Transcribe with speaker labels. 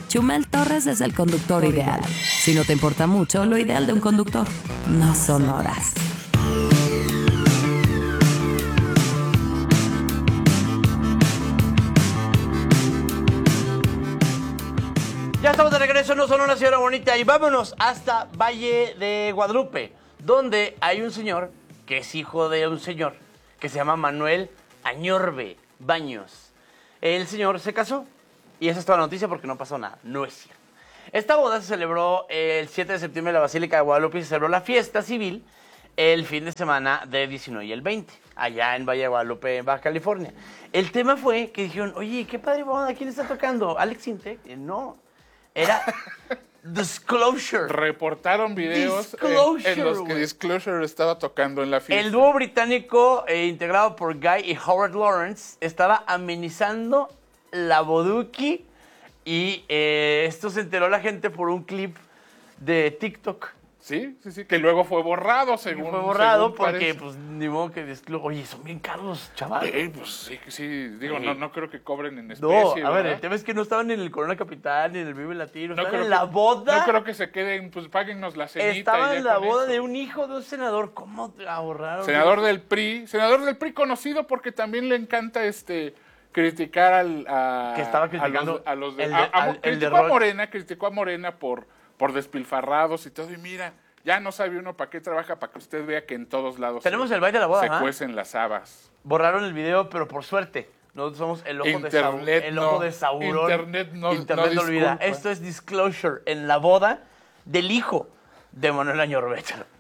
Speaker 1: Chumel Torres es el conductor ideal. Si no te importa mucho, lo ideal de un conductor no son horas.
Speaker 2: Ya estamos de regreso, no solo una señora bonita, y vámonos hasta Valle de Guadalupe, donde hay un señor que es hijo de un señor que se llama Manuel Añorbe Baños. El señor se casó y esa es toda la noticia porque no pasó nada, no es cierto. Esta boda se celebró el 7 de septiembre en la Basílica de Guadalupe y se celebró la fiesta civil el fin de semana del 19 y el 20, allá en Valle de Guadalupe, en Baja California. El tema fue que dijeron, oye, qué padre boda, ¿quién está tocando? ¿Alex Intec? No. Era Disclosure.
Speaker 3: Reportaron videos en los que Disclosure estaba tocando en la fiesta.
Speaker 2: El dúo británico integrado por Guy y Howard Lawrence estaba amenizando la boduki y esto se enteró la gente por un clip de TikTok.
Speaker 3: Sí, que luego fue borrado, según
Speaker 2: fue borrado
Speaker 3: según
Speaker 2: porque,
Speaker 3: parece.
Speaker 2: pues, ni modo que oye, son bien caros, chaval.
Speaker 3: Pues sí, digo, no creo que cobren en
Speaker 2: No,
Speaker 3: especie,
Speaker 2: a ver,
Speaker 3: ¿verdad?
Speaker 2: el tema es que no estaban en el Corona Capital ni en el Vive Latino,
Speaker 3: No
Speaker 2: estaban
Speaker 3: creo
Speaker 2: en la boda.
Speaker 3: No creo que se queden, pues páguennos la cenita.
Speaker 2: Estaban
Speaker 3: y
Speaker 2: en
Speaker 3: ya
Speaker 2: la
Speaker 3: con
Speaker 2: boda
Speaker 3: eso.
Speaker 2: de un hijo de un senador. ¿Cómo ahorraron?
Speaker 3: Senador del PRI conocido porque también le encanta criticar
Speaker 2: que estaba criticando
Speaker 3: criticó a Morena por despilfarrados y todo, y mira, ya no sabe uno para qué trabaja, para que usted vea que en todos lados
Speaker 2: tenemos el baile de la boda,
Speaker 3: se cuecen las habas.
Speaker 2: Borraron el video, pero por suerte. Nosotros somos el ojo de Sauron.
Speaker 3: Internet no
Speaker 2: olvida.
Speaker 3: disculpa.
Speaker 2: Esto es Disclosure en la boda del hijo de Manuel Añorbe.